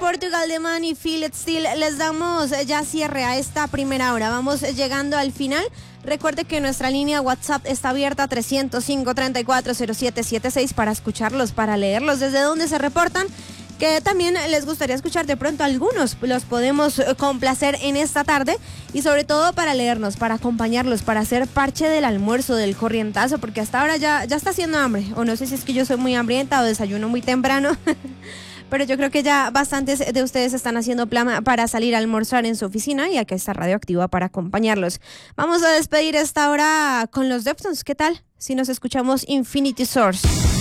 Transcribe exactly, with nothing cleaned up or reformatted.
Portugal The Man y Feel It Still. Les damos ya cierre a esta primera hora. Vamos llegando al final. Recuerde que nuestra línea WhatsApp está abierta tres cero cinco, tres cuatro cero siete siete seis para escucharlos, para leerlos desde donde se reportan, que también les gustaría escuchar de pronto algunos. Los podemos complacer en esta tarde y sobre todo para leernos, para acompañarlos, para hacer parche del almuerzo, del corrientazo, porque hasta ahora ya, ya está haciendo hambre, o no sé si es que yo soy muy hambrienta o desayuno muy temprano. Pero yo creo que ya bastantes de ustedes están haciendo plan para salir a almorzar en su oficina y aquí está Radio Activa para acompañarlos. Vamos a despedir esta hora con los Deftones. ¿Qué tal si nos escuchamos Infinity Source?